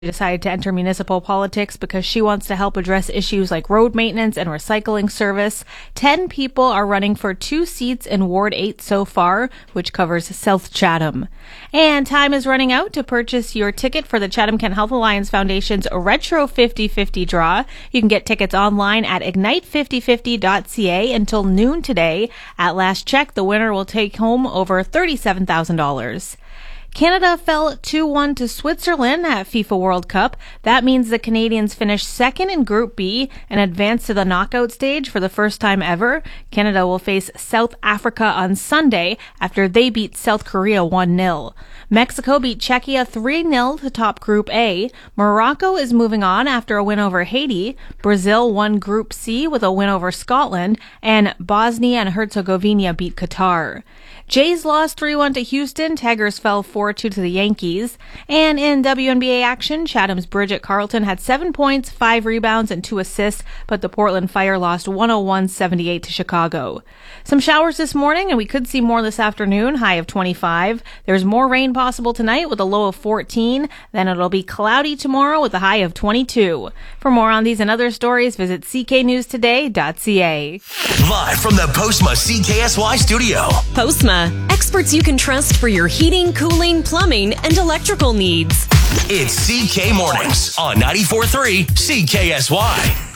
decided to enter municipal politics because she wants to help address issues like road maintenance and recycling service. 10 people are running for 2 seats in Ward 8 so far, which covers South Chatham. And time is running out to purchase your ticket for the Chatham-Kent Health Alliance Foundation's Retro 50/50 draw. You can get tickets online at ignite5050.ca until noon today. At last check, the winner will take home over $37,000. Canada fell 2-1 to Switzerland at FIFA World Cup. That means the Canadians finished second in Group B and advanced to the knockout stage for the first time ever. Canada will face South Africa on Sunday after they beat South Korea 1-0. Mexico beat Czechia 3-0 to top Group A. Morocco is moving on after a win over Haiti. Brazil won Group C with a win over Scotland, and Bosnia and Herzegovina beat Qatar. Jays lost 3-1 to Houston. Tigers fell 4-2 to the Yankees. And in WNBA action, Chatham's Bridget Carlton had 7 points, 5 rebounds, and 2 assists, but the Portland Fire lost 101-78 to Chicago. Some showers this morning, and we could see more this afternoon, high of 25. There's more rain possible tonight with a low of 14. Then it'll be cloudy tomorrow with a high of 22. For more on these and other stories, visit cknewstoday.ca. Live from the Postma CKSY studio. Postma, experts you can trust for your heating, cooling, plumbing, and electrical needs. It's CK Mornings on 94.3 CKSY.